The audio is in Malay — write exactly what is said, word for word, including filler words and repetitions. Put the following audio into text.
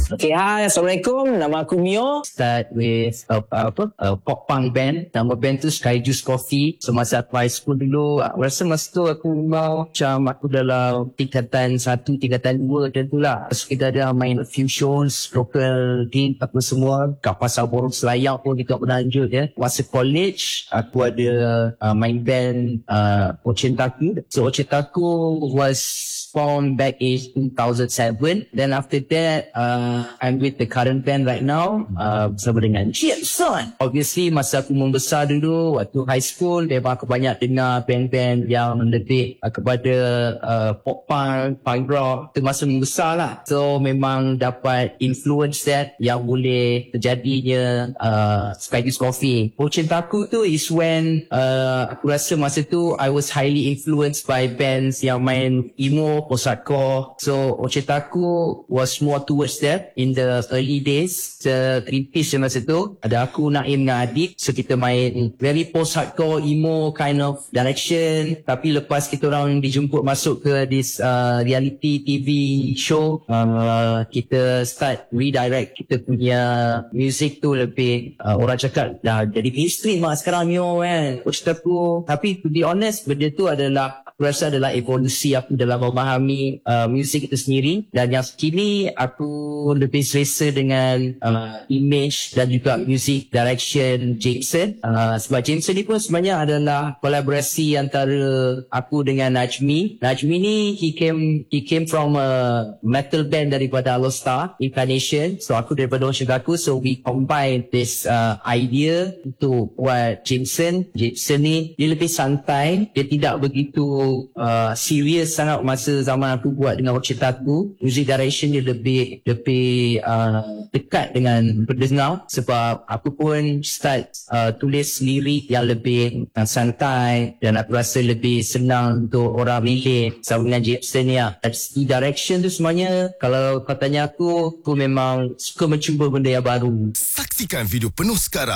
Okay, hi, Assalamualaikum. Nama aku Mio. Start with uh, apa uh, pop punk band. Nama band tu Sky Juice Coffee. So masa aku high school dulu, aku rasa masa tu aku mau macam aku dalam tingkatan satu, tingkatan dua macam tu lah. So kita ada main a few shows, local gig apa semua. Kat Pasar Borong Selayar pun kita pernah lanjut ya. Masa college, aku ada uh, main band uh, Ochentaku. So Ochentaku was formed back in two thousand seven. Then after that, uh, I'm with the current band right now, uh, bersama dengan Jameson. Obviously, masa aku membesar dulu, waktu high school, memang aku banyak dengar band-band yang lebih uh, kepada uh, pop punk, punk rock. Itu masa membesar lah. So, memang dapat influence that yang boleh terjadinya uh, Sky Juice Coffee. Cintaku tu is when uh, aku rasa masa tu I was highly influenced by bands yang main emo, post-hardcore. So, Ochetaku was more towards that in the early days. The three piece masa tu, ada aku, Naim dengan Adik. So, kita main very post-hardcore, emo kind of direction. Tapi lepas kita orang dijemput masuk ke this uh, reality T V show, uh, kita start redirect kita punya music tu lebih, uh, orang cakap dah jadi mainstream lah sekarang Mio kan. Ochetaku. Tapi to be honest, benda tu adalah aku rasa adalah evolusi aku dalam memahami uh, muzik itu sendiri. Dan yang kini aku lebih selesa dengan uh, image dan juga music direction Jameson. Uh, sebab Jameson ni pun sebenarnya adalah kolaborasi antara aku dengan Najmi. Najmi ni he came he came from a metal band daripada Alostar, Incarnation. So aku daripada Ochetaku. So we combine this uh, idea untuk buat Jameson. Jameson ni dia lebih santai. Dia tidak begitu Uh, serius sangat masa zaman aku buat dengan Ochetaku. Music direction dia lebih lebih uh, dekat dengan pendengar, sebab aku pun start uh, tulis lirik yang lebih uh, santai dan aku rasa lebih senang untuk orang relate sama dengan Jameson ni lah. Dari segi direction tu semuanya, kalau kau tanya aku, aku memang suka mencuba benda yang baru. Saksikan video penuh sekarang